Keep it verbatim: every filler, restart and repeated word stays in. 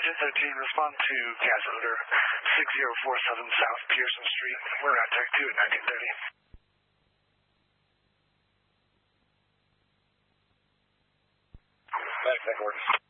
Agent thirteen, respond to gas odor six zero four seven South Pearson Street. We're at Tech two at nineteen thirty. Back, back orders.